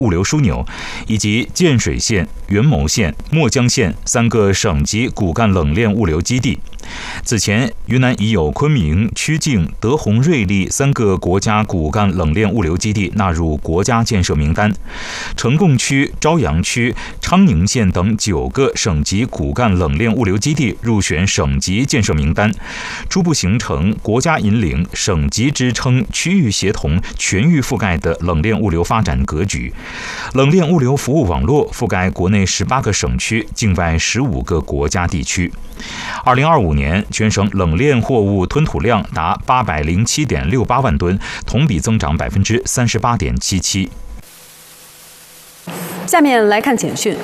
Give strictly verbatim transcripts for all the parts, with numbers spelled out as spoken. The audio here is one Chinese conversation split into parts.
物流枢纽，以及建水县、元谋县、墨江县三个省级骨干冷链物流基地。此前，云南已有昆明、曲靖、德宏、瑞丽三个国家骨干冷链物流基地纳入国家建设名单，成贡区、朝阳区、昌宁县等九个省级骨干冷链物流基地入选省级建设名单，初步形成国家引领、省级支撑、区域协同、全域覆盖的冷链物流发展格局。冷链物流服务网络覆盖国内十八个省区、境外十五个国家地区。二零二五年，全省冷链货物吞吐量达八百零七点六八万吨，同比增长百分之三十八点七七。 下面来看简讯。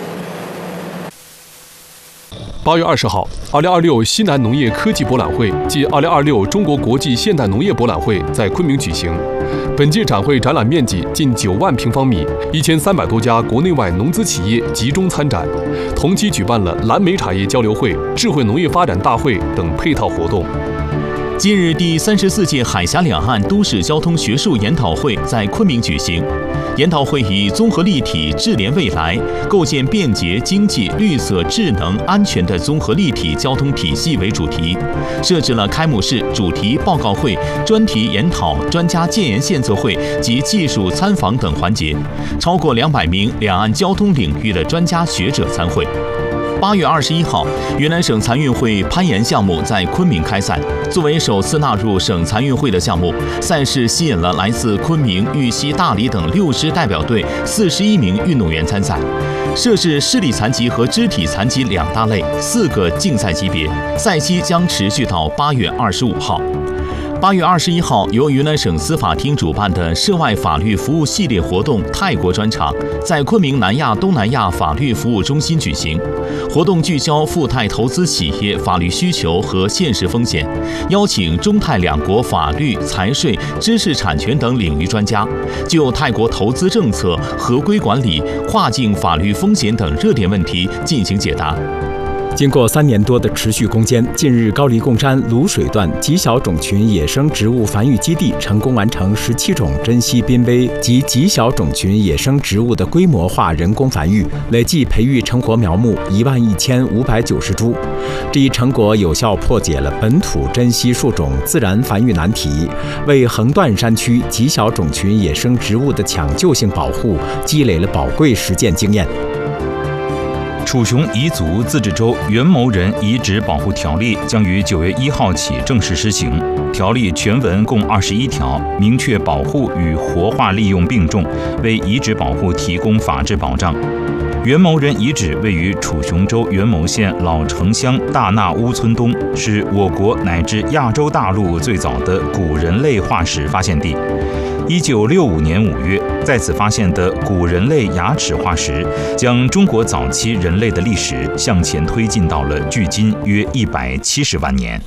八月二十号，二零二六西南农业科技博览会暨二零二六中国国际现代农业博览会在昆明举行。本届展会展览面积近九万平方米，一千三百多家国内外农资企业集中参展。同期举办了蓝莓茶叶交流会、智慧农业发展大会等配套活动。 近日，第三十四届海峡两岸都市交通学术研讨会在昆明举行。研讨会以“综合立体智联未来，构建便捷、经济、绿色、智能、安全的综合立体交通体系”为主题，设置了开幕式、主题报告会、专题研讨、专家建言献策会及技术参访等环节，超过两百名两岸交通领域的专家学者参会。八月二十一号，云南省残运会攀岩项目在昆明开赛。作为首次纳入省残运会的项目，赛事吸引了来自昆明、玉溪、大理等六支代表队四十一名运动员参赛。设置视力残疾和肢体残疾两大类，四个竞赛级别，赛期将持续到八月二十五号。八月二十一号，由云南省司法厅主办的涉外法律服务系列活动泰国专场在昆明南亚东南亚法律服务中心举行。活动聚焦赴泰投资企业法律需求和现实风险，邀请中泰两国法律、财税、知识产权等领域专家，就泰国投资政策、合规管理、跨境法律风险等热点问题进行解答。 经过三年多的持续攻坚，近日高黎贡山卤水段极小种群野生植物繁育基地成功完成十七种珍稀濒危及极小种群野生植物的规模化人工繁育，累计培育成活苗木一万一千五百九十株。这一成果有效破解了本土珍稀树种自然繁育难题，为横断山区极小种群野生植物的抢救性保护积累了宝贵实践经验。 楚雄彝族自治州元谋人遗址保护条例将于九月一号起正式施行。条例全文共二十一条，明确保护与活化利用并重，为遗址保护提供法治保障。元谋人遗址位于楚雄州元谋县老城乡大纳乌村东，是我国乃至亚洲大陆最早的古人类化石发现地。一九六五年五月，在此发现的古人类牙齿化石，将中国早期人类的历史向前推进到了距今约一百七十万年。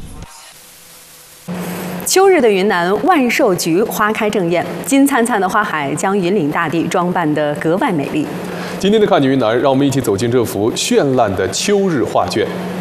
秋日的云南万寿菊花开正艳，金灿灿的花海将引领大地装扮得格外美丽。 今天的看见云南，让我们一起走进这幅绚烂的秋日画卷。